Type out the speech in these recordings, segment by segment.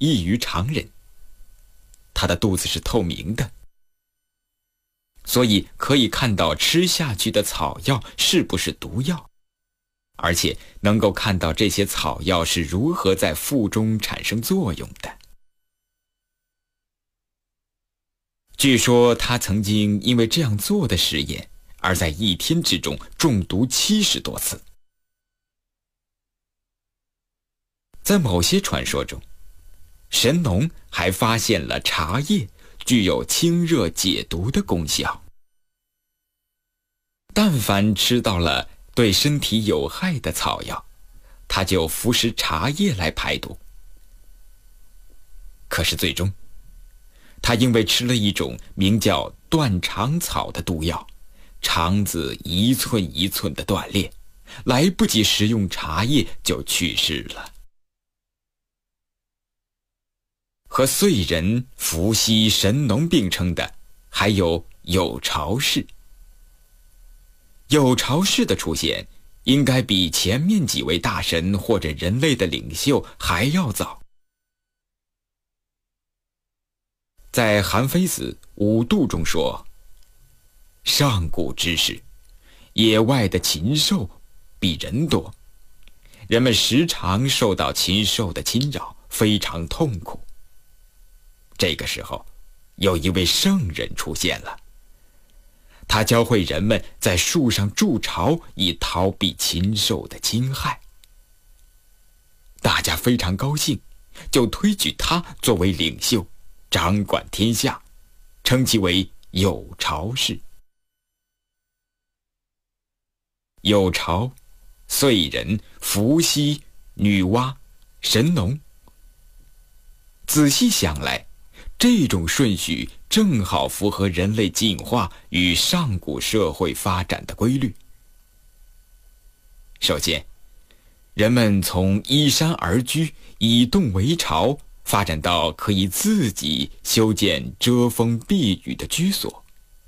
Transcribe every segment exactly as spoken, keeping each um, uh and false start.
异于常人。它的肚子是透明的，所以可以看到吃下去的草药是不是毒药，而且能够看到这些草药是如何在腹中产生作用的。据说他曾经因为这样做的实验，而在一天之中中毒七十多次。在某些传说中，神农还发现了茶叶具有清热解毒的功效。但凡吃到了对身体有害的草药，他就服食茶叶来排毒。可是最终，他因为吃了一种名叫断肠草的毒药，肠子一寸一寸的断裂，来不及食用茶叶就去世了。和燧人、伏羲、神农并称的还有有巢氏。有巢氏的出现应该比前面几位大神或者人类的领袖还要早。在韩非子《五度》中说，上古之时，野外的禽兽比人多，人们时常受到禽兽的侵扰，非常痛苦。这个时候，有一位圣人出现了，他教会人们在树上筑巢，以逃避禽兽的侵害。大家非常高兴，就推举他作为领袖，掌管天下，称其为有巢氏。有巢、燧人、伏羲、女娲、神农，仔细想来，这种顺序正好符合人类进化与上古社会发展的规律。首先，人们从依山而居，以洞为巢，发展到可以自己修建遮风避雨的居所。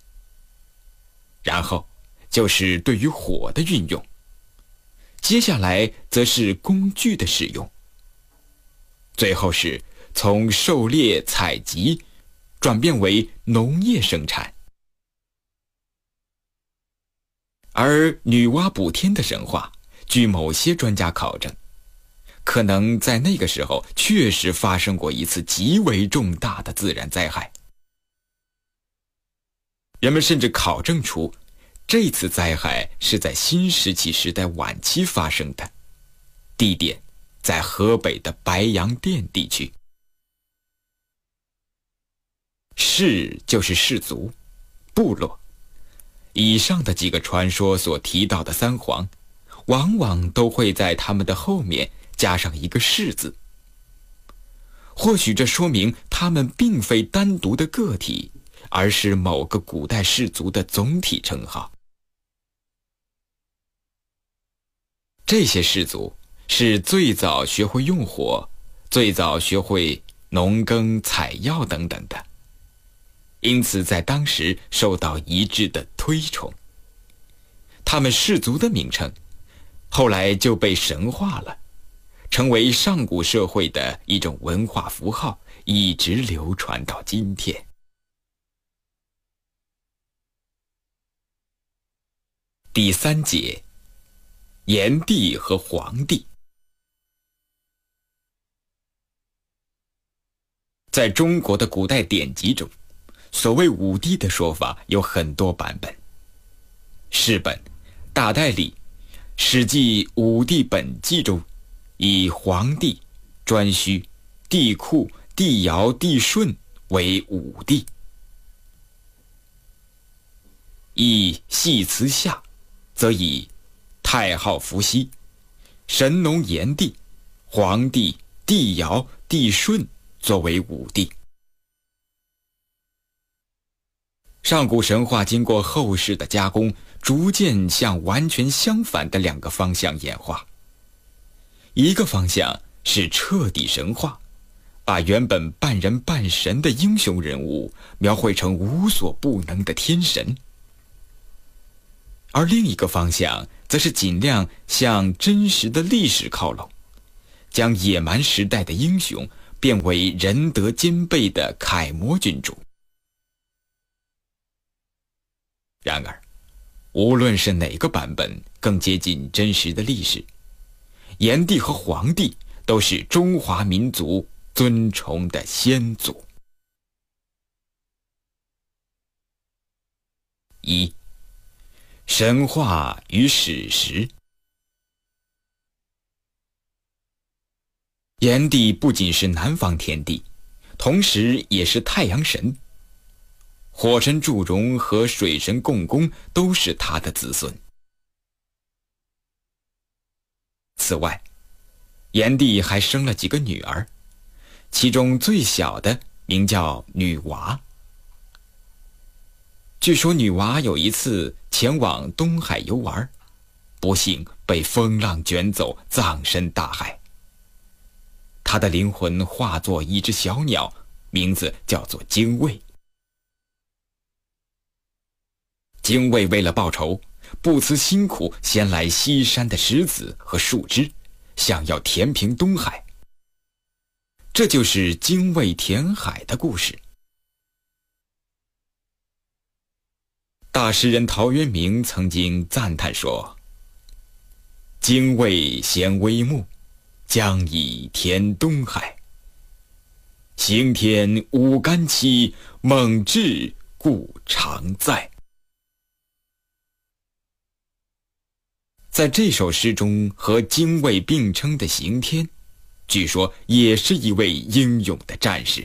然后就是对于火的运用，接下来则是工具的使用，最后是从狩猎采集转变为农业生产。而女娲补天的神话，据某些专家考证，可能在那个时候确实发生过一次极为重大的自然灾害。人们甚至考证出，这次灾害是在新石器时代晚期发生的，地点在河北的白洋淀地区。氏就是氏族、部落。以上的几个传说所提到的三皇，往往都会在他们的后面加上一个氏字。或许这说明他们并非单独的个体，而是某个古代氏族的总体称号。这些氏族是最早学会用火，最早学会农耕、采药等等的，因此在当时受到一致的推崇。他们氏族的名称后来就被神化了，成为上古社会的一种文化符号，一直流传到今天。第三节，炎帝和黄帝。在中国的古代典籍中，所谓五帝的说法有很多版本。释本《大代理》《史记·五帝本纪》中，以黄帝、颛顼、帝喾、帝尧、帝舜为五帝。以系辞下，则以太昊伏羲、神农炎帝、黄帝、帝尧、帝舜作为五帝。上古神话经过后世的加工，逐渐向完全相反的两个方向演化。一个方向是彻底神话，把原本半人半神的英雄人物描绘成无所不能的天神。而另一个方向则是尽量向真实的历史靠拢，将野蛮时代的英雄变为仁德兼备的楷模君主。然而，无论是哪个版本更接近真实的历史，炎帝和黄帝都是中华民族尊崇的先祖。一、神话与史实。炎帝不仅是南方天帝，同时也是太阳神。火神祝融和水神共工都是他的子孙。此外，炎帝还生了几个女儿，其中最小的名叫女娃。据说女娃有一次前往东海游玩，不幸被风浪卷走，葬身大海。她的灵魂化作一只小鸟，名字叫做精卫。精卫为了报仇，不辞辛苦衔来西山的石子和树枝，想要填平东海。这就是精卫填海的故事。大诗人陶渊明曾经赞叹说：“精卫衔微木，将以填东海。行天无干期，猛志故常在。”在这首诗中，和精卫并称的刑天，据说也是一位英勇的战士。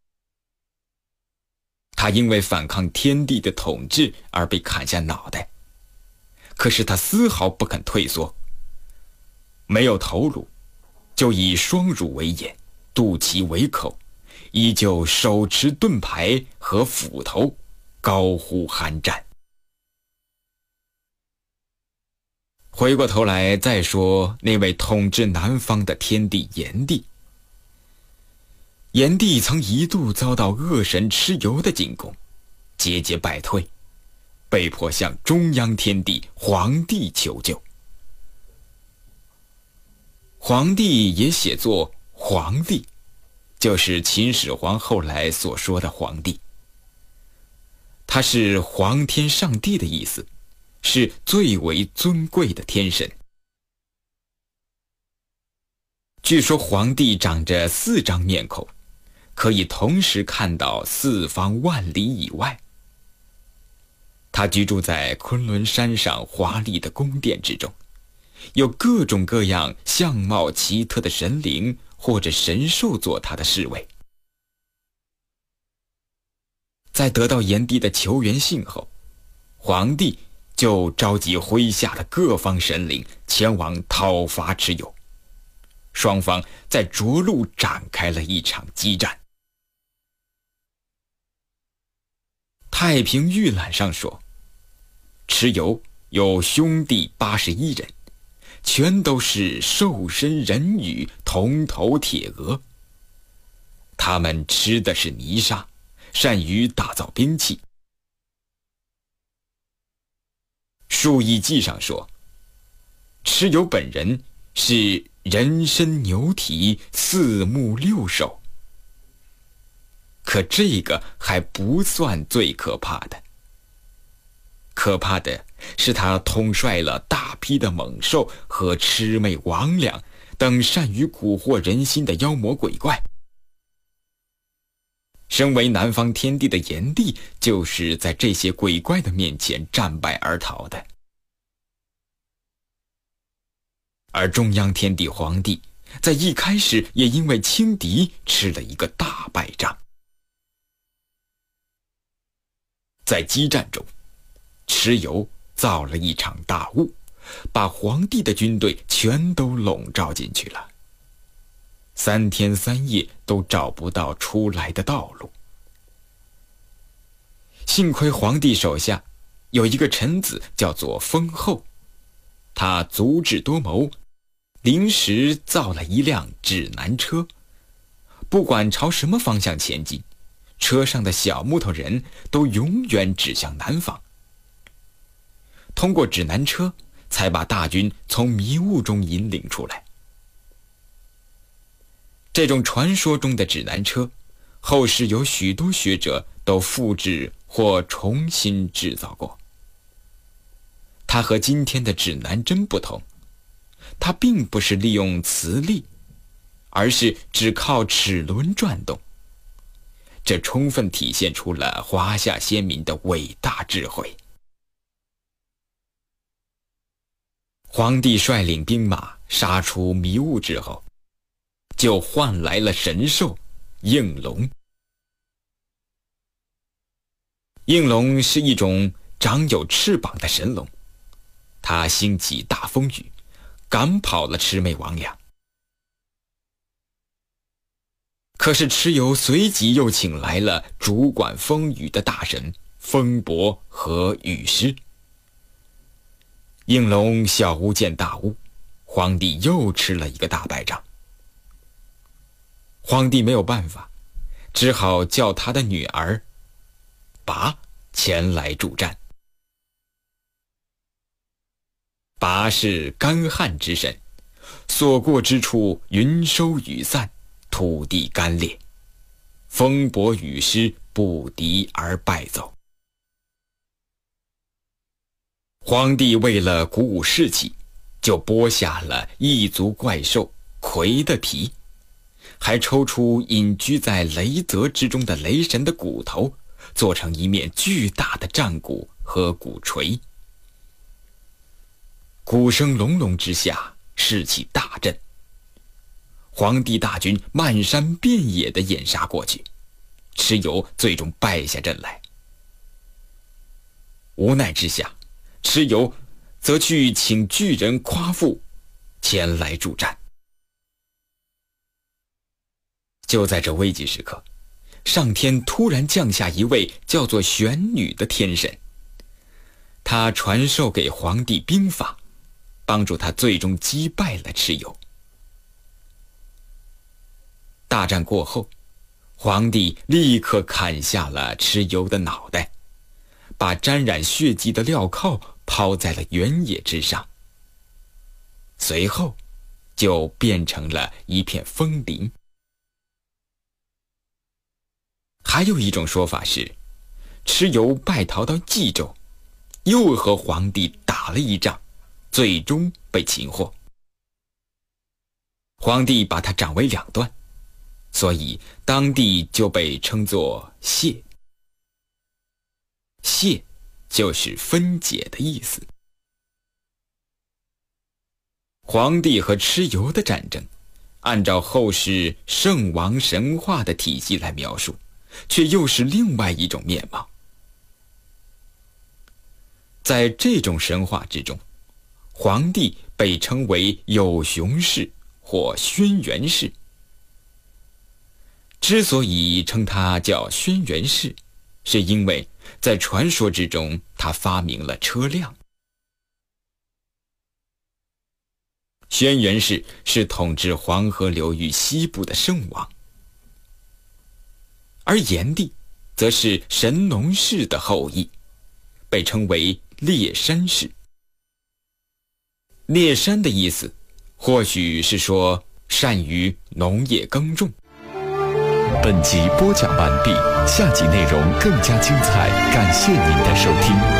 他因为反抗天帝的统治而被砍下脑袋，可是他丝毫不肯退缩。没有头颅，就以双乳为眼，肚脐为口，依旧手持盾牌和斧头，高呼酣战。回过头来再说那位统治南方的天帝炎帝。炎帝曾一度遭到恶神蚩尤的进攻，节节败退，被迫向中央天帝黄帝求救。黄帝也写作黄帝，就是秦始皇后来所说的皇帝。他是皇天上帝的意思，是最为尊贵的天神。据说皇帝长着四张面孔，可以同时看到四方万里以外。他居住在昆仑山上华丽的宫殿之中，有各种各样相貌奇特的神灵或者神兽做他的侍卫。在得到炎帝的求援信后，皇帝就召集麾下的各方神灵前往讨伐蚩尤，双方在涿鹿展开了一场激战。太平御览上说，蚩尤有兄弟八十一人，全都是兽身人羽，铜头铁额。他们吃的是泥沙，善于打造兵器。数异记上说，蚩尤本人是人身牛体，四目六手。可这个还不算最可怕的，可怕的是他统帅了大批的猛兽和魑魅魍魉等善于蛊惑人心的妖魔鬼怪。身为南方天帝的炎帝，就是在这些鬼怪的面前战败而逃的。而中央天帝黄帝在一开始也因为轻敌吃了一个大败仗。在激战中，蚩尤造了一场大雾，把黄帝的军队全都笼罩进去了，三天三夜都找不到出来的道路。幸亏黄帝手下有一个臣子叫做封后，他足智多谋，临时造了一辆指南车，不管朝什么方向前进，车上的小木头人都永远指向南方。通过指南车，才把大军从迷雾中引领出来。 这种传说中的指南车，后世有许多学者都复制或重新制造过。它和今天的指南针不同，它并不是利用磁力，而是只靠齿轮转动。这充分体现出了华夏先民的伟大智慧。皇帝率领兵马杀出迷雾之后，就换来了神兽应龙。应龙是一种长有翅膀的神龙，它兴起大风雨，赶跑了魑魅魍魉。可是蚩尤随即又请来了主管风雨的大神风伯和雨师。应龙小巫见大巫，皇帝又吃了一个大败仗。皇帝没有办法，只好叫他的女儿拔前来助战。拔是干旱之神，所过之处云收雨散，土地干裂，风伯雨师不敌而败走。皇帝为了鼓舞士气，就剥下了异族怪兽魁的皮，还抽出隐居在雷泽之中的雷神的骨头，做成一面巨大的战鼓和鼓槌。鼓声隆隆之下，士气大振。皇帝大军漫山遍野地掩杀过去，蚩尤最终败下阵来。无奈之下，蚩尤则去请巨人夸父前来助战。就在这危急时刻，上天突然降下一位叫做玄女的天神，她传授给皇帝兵法，帮助他最终击败了蚩尤。大战过后，皇帝立刻砍下了蚩尤的脑袋，把沾染血迹的镣铐抛在了原野之上，随后就变成了一片枫林。还有一种说法是，蚩尤败逃到冀州，又和皇帝打了一仗，最终被擒获。皇帝把他斩为两段，所以当地就被称作解。解就是分解的意思。皇帝和蚩尤的战争，按照后世圣王神话的体系来描述，却又是另外一种面貌。在这种神话之中，皇帝被称为有熊氏或轩辕氏。之所以称他叫轩辕氏，是因为在传说之中他发明了车辆。轩辕氏是统治黄河流域西部的圣王，而炎帝则是神农氏的后裔，被称为猎山氏。猎山的意思或许是说善于农业耕种。 本集播讲完毕，下集内容更加精彩，感谢您的收听。